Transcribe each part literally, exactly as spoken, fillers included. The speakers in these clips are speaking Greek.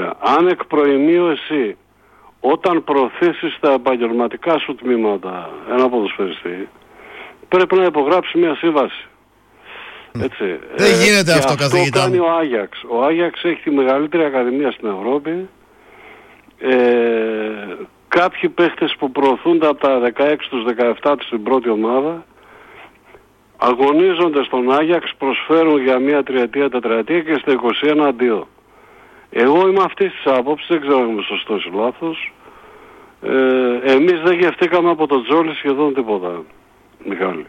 ωραία. Αν εκ προημίου εσύ, όταν προωθήσεις τα επαγγελματικά σου τμήματα ένα ποδοσφαιριστή, πρέπει να υπογράψει μια σύμβαση. Έτσι. Δεν ε, γίνεται αυτό, αυτό καθηγητά. Αυτό κάνει ο Άγιαξ. Ο Άγιαξ έχει τη μεγαλύτερη ακαδημία στην Ευρώπη. Ε, κάποιοι παίχτες που προωθούνται από τα δεκαέξι τους δεκαεπτά τους στην πρώτη ομάδα αγωνίζονται στον Άγιαξ, προσφέρουν για μια τριετία, τετραετία και στα είκοσι ένα αντίο. Εγώ είμαι αυτής της άποψης, δεν ξέρω αν είμαι σωστός ή λάθος. Ε, εμείς δεν γευτήκαμε από τον Τζόλι σχεδόν τίποτα, Μιχάλη.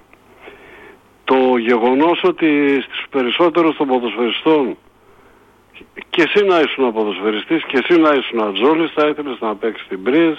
Το γεγονός ότι στους περισσότερους των ποδοσφαιριστών και εσύ να ήσουν ποδοσφαιριστής και εσύ να ήσουν Τζόλις, θα ήθελες να παίξεις στην Μπριζ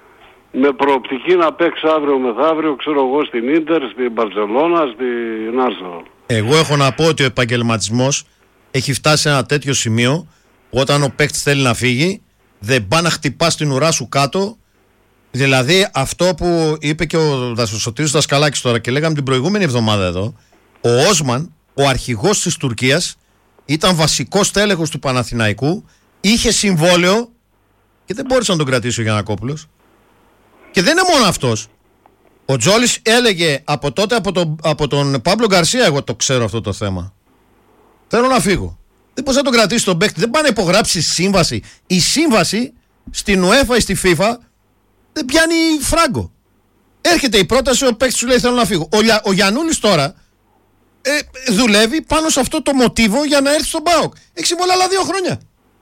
με προοπτική να παίξει αύριο μεθαύριο, ξέρω εγώ, στην Ίντερ, στην Μπαρσελόνα, στην Άρσεναλ. Εγώ έχω να πω ότι ο επαγγελματισμός έχει φτάσει σε ένα τέτοιο σημείο που όταν ο παίκτης θέλει να φύγει, δεν πάει να χτυπά την ουρά σου κάτω. Δηλαδή αυτό που είπε και ο Σωτήρης Δασκαλάκης τώρα και λέγαμε την προηγούμενη εβδομάδα εδώ, ο Όσμαν, ο αρχηγός της Τουρκίας, ήταν βασικός τέλεχος του Παναθηναϊκού, είχε συμβόλαιο και δεν μπόρεσε να τον κρατήσει ο Γιαννακόπουλος. Και δεν είναι μόνο αυτός. Ο Τζόλις έλεγε από τότε από τον, από τον Πάμπλο Γκαρσία, εγώ το ξέρω αυτό το θέμα. Θέλω να φύγω. Δεν μπορεί να τον κρατήσει τον παίκτη, δεν πάει να υπογράψει σύμβαση. Η σύμβαση στην UEFA ή στη FIFA δεν πιάνει φράγκο. Έρχεται η πρόταση, ο παίκτης σου λέει θέλω να φύγω. Ο, Λια, ο Γιαννούλης τώρα ε, δουλεύει πάνω σε αυτό το μοτίβο για να έρθει στον ΠΑΟΚ. Έχει συμβόλαια άλλα δύο χρόνια.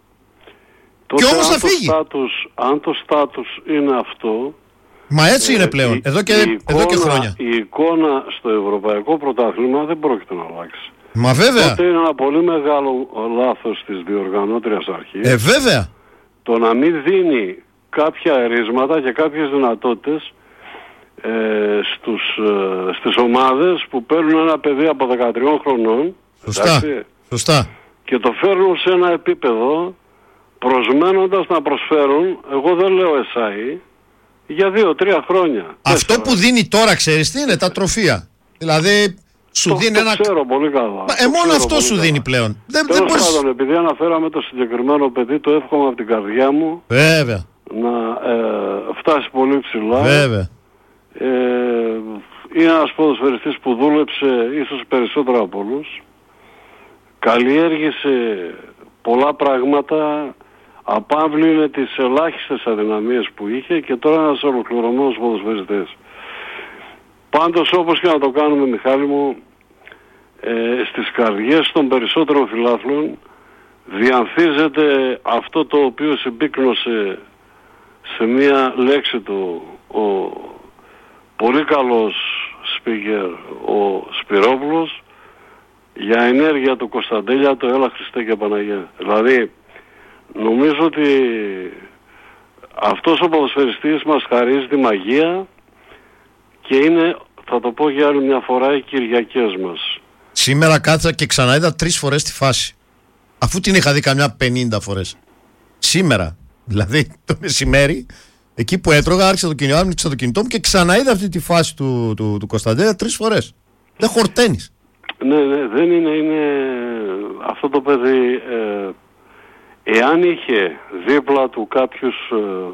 Τότε και όμως θα το φύγει. Στάτους, αν το στάτους είναι αυτό... Μα έτσι ε, είναι πλέον, η, εδώ, και, η εικόνα, εδώ και χρόνια. Η εικόνα στο ευρωπαϊκό πρωτάθλημα δεν πρόκειται να αλλάξει. Μα βέβαια. Τότε είναι ένα πολύ μεγάλο λάθος της διοργανώτριας αρχής. Ε, βέβαια. Το να μην δίνει κάποια ερίσματα και κάποιες δυνατότητες ε, στους, ε, στις ομάδες που παίρνουν ένα παιδί από δεκατρία χρονών. Σωστά. Εντάξει, Σωστά. Και το φέρνουν σε ένα επίπεδο προσμένοντας να προσφέρουν, εγώ δεν λέω εσάι, για δύο-τρία χρόνια. Αυτό τέσσερα. που δίνει τώρα, ξέρεις τι είναι, τα τροφεία. Δηλαδή σου το, δίνει το ένα. Ξέρω πολύ καλά. Ε, μόνο αυτό σου καλά. Δίνει πλέον. Δεν, Τέλος δεν μπορείς... πάντων, επειδή αναφέραμε το συγκεκριμένο παιδί, το εύχομαι από την καρδιά μου. Βέβαια. Να ε, φτάσει πολύ ψηλά. Βέβαια. Ε, είναι ένας ποδοσφαιριστής που δούλεψε ίσως περισσότερο από όλους. Καλλιέργησε πολλά πράγματα. Απάβλυνε τις ελάχιστες αδυναμίες που είχε και τώρα ένας ολοκληρωμένος ποδοσφαιριστής. Πάντως όπως και να το κάνουμε, Μιχάλη μου, ε, στις καρδιές των περισσότερων φιλάθλων διανθίζεται αυτό το οποίο συμπίκνωσε σε μία λέξη του ο πολύ καλός speaker, ο Σπυρόπουλος, για ενέργεια του Κωνσταντέλια, το έλα Χριστέ και Παναγία. Δηλαδή νομίζω ότι αυτός ο ποδοσφαιριστής μας χαρίζει τη μαγεία και είναι, θα το πω για άλλη μια φορά, οι Κυριακές μας. Σήμερα κάθισα και ξανά είδα τρεις φορές τη φάση. Αφού την είχα δει καμιά πενήντα φορές. Σήμερα, δηλαδή το μεσημέρι, εκεί που έτρωγα, άρχισα το κινητό, άρχισα το κινητό μου και ξανά είδα αυτή τη φάση του, του, του Κωνσταντέλια τρεις φορές. Δεν χορταίνεις. Ναι, ναι, δεν είναι, είναι αυτό το παιδί... Ε, εάν είχε δίπλα του κάποιους, ε,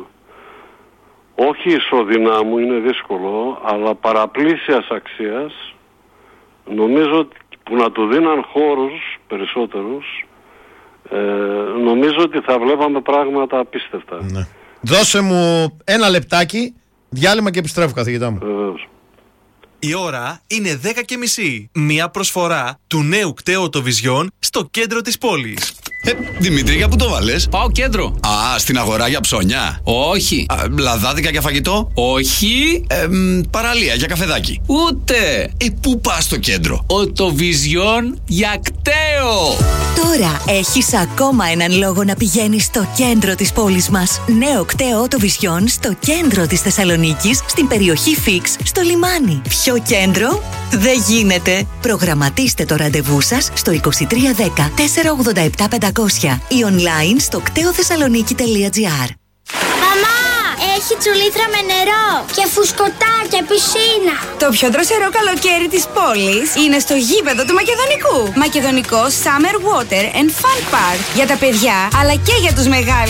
όχι ισοδυνάμου, είναι δύσκολο, αλλά παραπλήσιας αξίας, νομίζω ότι που να του δίναν χώρους περισσότερους, ε, νομίζω ότι θα βλέπαμε πράγματα απίστευτα. Ναι. Δώσε μου ένα λεπτάκι, διάλειμμα και επιστρέφω, καθηγητά μου. Βεβαίως. Η ώρα είναι δέκα και μισή. Μία προσφορά του νέου κταίου Οτοβιζιόν στο κέντρο της πόλης. Ε, Δημήτρη, για πού το βάλες? Πάω κέντρο. Α, στην αγορά για ψώνια. Όχι. Α, λαδάδικα για φαγητό. Όχι. Ε, μ, παραλία για καφεδάκι. Ούτε. Ε, πού πας στο κέντρο? Οτοβιζιόν για κταίο. Τώρα έχεις ακόμα έναν λόγο να πηγαίνεις στο κέντρο της πόλης μας. Νέο κταίο Οτοβιζιόν στο κέντρο της Θεσσαλονίκης, στην περιοχή Φίξ, στο λιμάνι. Ποιο κέντρο? Δεν γίνεται. Προγραμματίστε το ραντεβού σας στο είκοσι τρία δέκα τετρακόσια ογδόντα επτά πεντακόσια ή online στο κταίο θεσσαλονίκη τελεία τζι άρ. Μαμά, έχει τσουλήθρα με νερό και φουσκωτά και πισίνα. Το πιο δροσερό καλοκαίρι της πόλης είναι στο γήπεδο του Μακεδονικού. Μακεδονικό Summer Water and Fun Park. Για τα παιδιά αλλά και για τους μεγάλους.